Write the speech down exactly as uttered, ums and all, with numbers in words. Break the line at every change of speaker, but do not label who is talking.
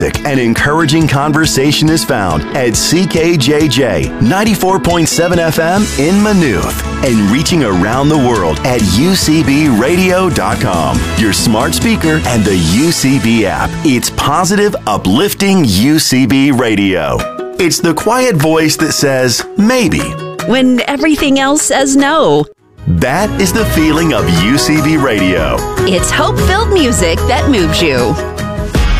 An encouraging conversation is found at C K J J ninety-four point seven F M in Maynooth and reaching around the world at U C B radio dot com, your smart speaker and the U C B app. It's positive, uplifting U C B radio. It's the quiet voice that says maybe
when everything else says no.
That is the feeling of U C B radio.
It's hope-filled music that moves you.